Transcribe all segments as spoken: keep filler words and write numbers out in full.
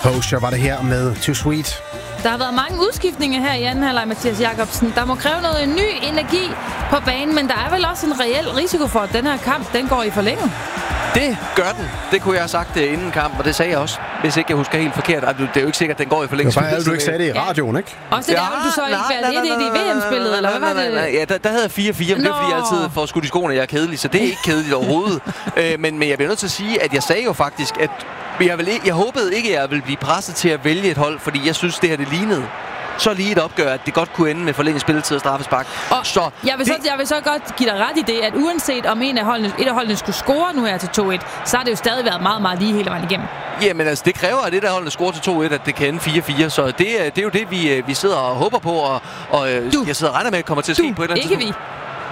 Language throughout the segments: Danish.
Composure var det her med Too Sweet. Der har været mange udskiftninger her i anden halvleg, Mathias Jacobsen. Der må kræve noget ny energi på banen, men der er vel også en reel risiko for, at den her kamp, den går i forlænget. Det gør den. Det kunne jeg have sagt inden kamp, og det sagde jeg også. Hvis ikke jeg husker helt forkert. Det er jo ikke sikkert, at den går i forlængelse. Det var bare, du ikke sagde det i radioen, ikke? Også det der, du så ikke valgte det i V M-spillet, eller hvad var det? Ja, der, der havde jeg fire fire, men det er fordi, jeg altid får skudt i skoene, jeg er kedelig, så det er ikke kedeligt overhovedet. øh, men, men jeg bliver nødt til at sige, at jeg sagde jo faktisk, at jeg, vil ikke, jeg håbede ikke, at jeg ville blive presset til at vælge et hold, fordi jeg synes, det her det lignede så lige et opgør, at det godt kunne ende med forlænget spilletid og straffespark. Og så jeg vil, det... så, jeg vil så godt give dig ret i det, at uanset om en af holdene, et af holdene skulle score nu her til to et, så har det jo stadig været meget, meget lige hele vejen igennem. Jamen altså, det kræver, at det der holdene scorer til to et, at det kan ende fire fire. Så det, det er jo det, vi, vi sidder og håber på, og, og jeg sidder og regner med, at det kommer til at ske du, på et eller andet ikke tidspunkt. vi.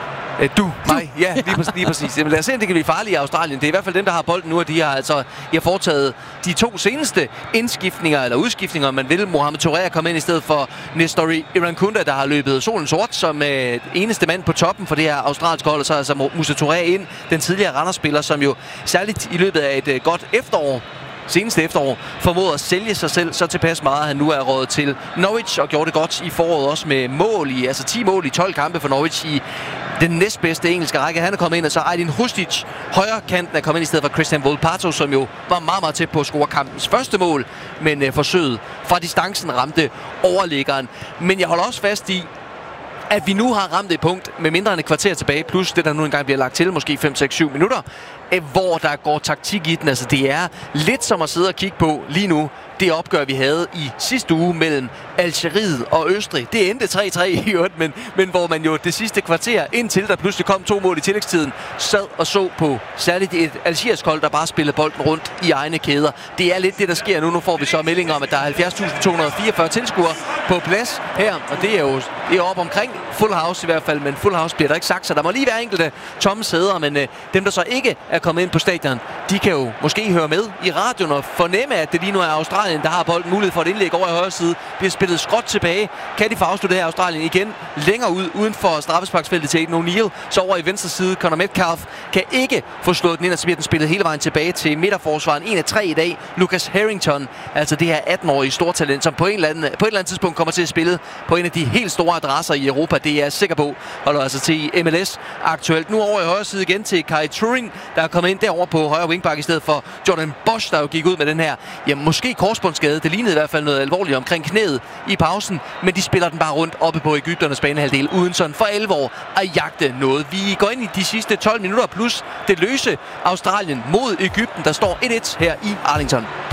Du, mig, ja, lige præcis. Lige præcis. Jamen, lad os se, om det kan blive farligt i Australien. Det er i hvert fald dem, der har bolden nu, og de har altså de har foretaget de to seneste indskiftninger, eller udskiftninger, man vil. Mohamed Touré er kommet ind i stedet for Nestori Irankunda, der har løbet solen sort som øh, eneste mand på toppen for det her australske hold. Og så er altså Moussa Touré ind, den tidligere Randers-spiller, som jo særligt i løbet af et øh, godt efterår, seneste efterår, formåede at sælge sig selv så tilpas meget, at han nu er rådet til Norwich og gjorde det godt i foråret også med mål i, altså ti mål i tolv kampe for Norwich i den næstbedste engelske række. Han er kommet ind, og så Aydin Hustic, højre kanten, er kommet ind i stedet for Christian Volpato, som jo var meget, meget tæt på at score kampens første mål, men øh, forsøget fra distancen ramte overliggeren. Men jeg holder også fast i, at vi nu har ramt et punkt med mindre end et kvarter tilbage, plus det, der nu engang bliver lagt til, måske fem seks syv minutter, hvor der går taktik i den. Altså, det er lidt som at sidde og kigge på lige nu det opgør, vi havde i sidste uge mellem Algeriet og Østrig. Det endte tre tre i øvrigt, men, men hvor man jo det sidste kvarter, indtil der pludselig kom to mål i tillægstiden, sad og så på særligt et algerisk hold, der bare spillede bolden rundt i egne kæder. Det er lidt det, der sker nu. Nu får vi så meldinger om, at der er halvfjerds tusind to hundrede og fireogfyrre tilskuere på plads her, og det er jo det er op omkring Full House i hvert fald, men Full House bliver der ikke sagt, så der må lige være enkelte tomme sæder, men øh, dem, der så ikke er kommet ind på stadion, de kan jo måske høre med i radioen og fornemme, at det lige nu er Australien, der har bolden, mulighed for et indlæg over i højre side, bliver spillet skråt tilbage. Kan de få afsluttet her Australien igen længere ud, uden for straffesparksfeltet til Aiden O'Neill, så over i venstre side, Conor Metcalf kan ikke få slået den ind, og så bliver den spillet hele vejen tilbage til midterforsvaren. En af tre i dag, Lucas Harrington, altså det her atten-årige stortalent, som på, en eller anden, på et eller andet tidspunkt kommer til at spille på en af de helt store adresser i Europa. Det er jeg sikker på, holder altså til i M L S aktuelt. Nu over i højre side igen til Kai Turing, der er kommet ind derover på højre wingback i stedet for Jordan Bosch, der jo gik ud med den her, ja, måske korsbåndsskade. Det lignede i hvert fald noget alvorligt omkring knæet i pausen, men de spiller den bare rundt oppe på Egypternes banehalvdel, uden sådan for alvor at jagte noget. Vi går ind i de sidste tolv minutter plus det løse Australien mod Egypten, der står et et her i Arlington.